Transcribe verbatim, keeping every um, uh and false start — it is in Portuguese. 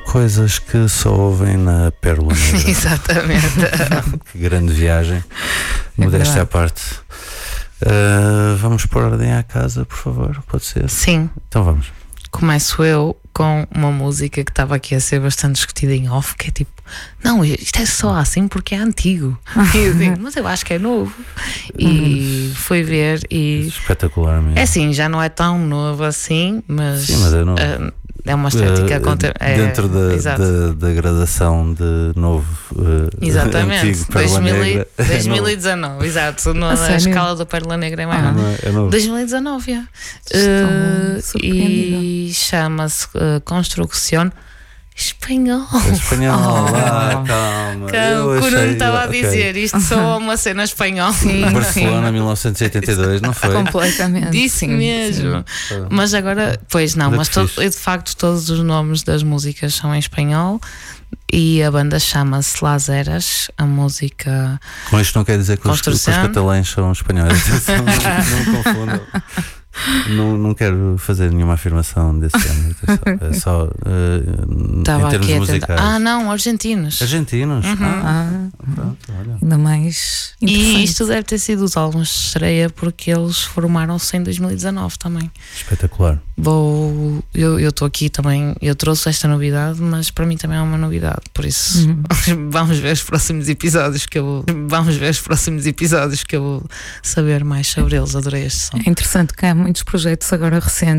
Coisas que só ouvem na Pérola Negra. Exatamente. Que grande viagem. É Modéstia à parte. Uh, vamos pôr ordem à casa, por favor, pode ser? Sim. Então vamos. Começo eu com uma música que estava aqui a ser bastante discutida em off, que é tipo, não, isto é só assim porque é antigo. E eu digo, mas eu acho que é novo. E fui ver e... Espetacular mesmo. É assim, já não é tão novo assim, mas... Sim, mas é novo. Uh, é uma estética uh, contem- é, dentro da, da, da gradação de novo, uh, exatamente, antigo, Pérola Negra. dois mil e dezanove, exato, na, na escala da Pérola Negra é mais ah, nova. É novo. dois mil e dezanove, yeah. uh, e chama-se uh, Construcción Espanhol. Espanhol, Oh. ah, calma. Que o Nuno estava a dizer, okay. Isto só uma cena espanhola. Sim, Barcelona, mil novecentos e oitenta e dois, não foi? Completamente. Disse sim, mesmo. Sim. Mas agora, pois não, Olha mas que to, fixe. de facto todos os nomes das músicas são em espanhol e a banda chama-se Las Eras, a música. Com isto não quer dizer que os, que os catalães são espanhóis. Atenção, não, não confundam. Não, não quero fazer nenhuma afirmação desse género. É só uh, em termos musicais. Ah, não, argentinos. Argentinos? Uhum. Ah, pronto, olha. Ainda mais. E isto deve ter sido os álbuns de estreia porque eles formaram-se em dois mil e dezanove também. Espetacular. Vou, eu estou aqui também, eu trouxe esta novidade, mas para mim também é uma novidade, por isso uhum. vamos ver os próximos episódios que eu vou, vamos ver os próximos episódios que eu vou saber mais sobre eles. Adorei este som. É interessante que há muitos projetos agora recentes